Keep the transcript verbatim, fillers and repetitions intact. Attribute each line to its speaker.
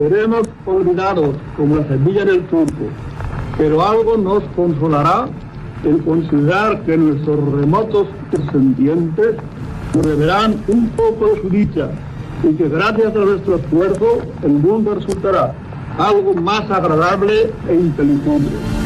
Speaker 1: Seremos olvidados como la semilla del turco, pero algo nos consolará el considerar que nuestros remotos descendientes nos deberán un poco de su dicha y que gracias a nuestro esfuerzo el mundo resultará algo más agradable e inteligente.